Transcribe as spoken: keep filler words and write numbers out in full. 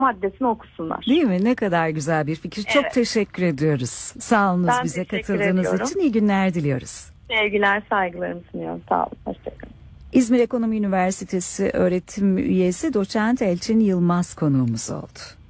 maddesini okusunlar. Değil mi? Ne kadar güzel bir fikir. Evet. Çok teşekkür ediyoruz. Sağ olunuz ben bize katıldığınız ediyorum. için. İyi günler diliyoruz. Sevgiler, saygılarımı sunuyorum. Sağ olun. Hoşçakalın. İzmir Ekonomi Üniversitesi öğretim üyesi doçent Elçin Yılmaz konuğumuz oldu.